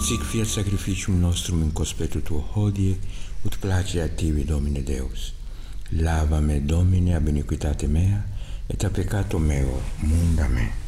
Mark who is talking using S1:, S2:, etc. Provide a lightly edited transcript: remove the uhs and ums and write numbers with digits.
S1: sic fiat sacrificium nostrum in conspectu tuo hodie, ut place a tibi, Domine Deus. Lava me, Domine, ab iniquitate mea, et a peccato meo munda me.